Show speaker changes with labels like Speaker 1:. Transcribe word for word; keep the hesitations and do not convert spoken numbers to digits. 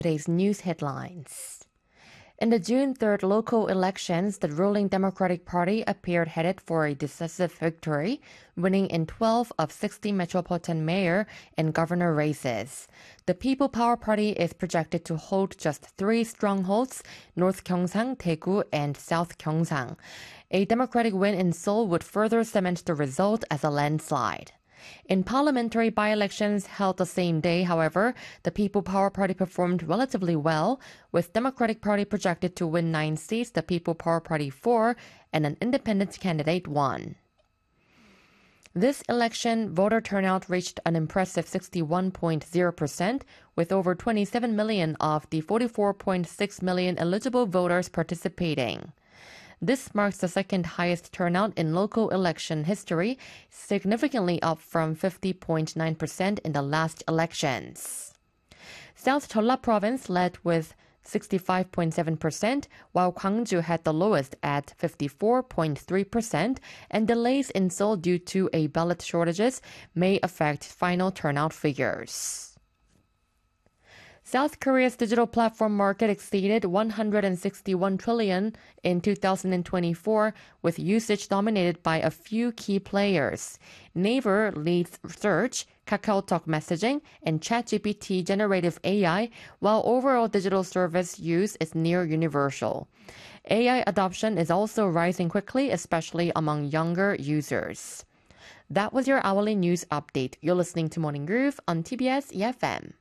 Speaker 1: Today's news headlines. In the June third local elections, the ruling Democratic Party appeared headed for a decisive victory, winning in twelve of sixty metropolitan mayor and governor races. The People Power Party is projected to hold just three strongholds, North Gyeongsang, Daegu, and South Gyeongsang. A Democratic win in Seoul would further cement the result as a landslide. In parliamentary by-elections held the same day, however, the People Power Party performed relatively well, with Democratic Party projected to win nine seats, the People Power Party four, and an independent candidate one. This election, voter turnout reached an impressive sixty-one point zero percent, with over twenty-seven million of the forty-four point six million eligible voters participating. This marks the second highest turnout in local election history, significantly up from fifty point nine percent in the last elections. South Jeolla Province led with sixty-five point seven percent, while Gwangju had the lowest at fifty-four point three percent, and delays in Seoul due to a ballot shortages may affect final turnout figures. South Korea's digital platform market exceeded one hundred sixty-one trillion in two thousand twenty-four, with usage dominated by a few key players. Naver leads search, KakaoTalk messaging, and ChatGPT generative A I, while overall digital service use is near universal. A I adoption is also rising quickly, especially among younger users. That was your hourly news update. You're listening to Morning Groove on T B S E F M.